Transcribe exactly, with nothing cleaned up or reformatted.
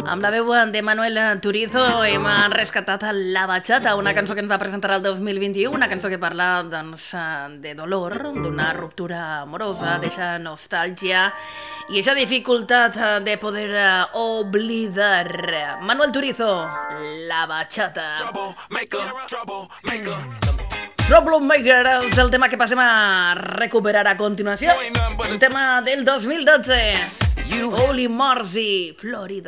Amb la veu de Manuel Turizo hem rescatat La Bachata, una cançó que ens va presentar el dos mil vint-i-u, una cançó que parla doncs, de dolor, d'una ruptura amorosa, d'eixa nostàlgia i eixa dificultat de poder oblidar. Manuel Turizo, La Bachata. Troublemaker és el tema que passem a recuperar a continuació. Un tema del dos mil dotze. Holy Morsi, Florida.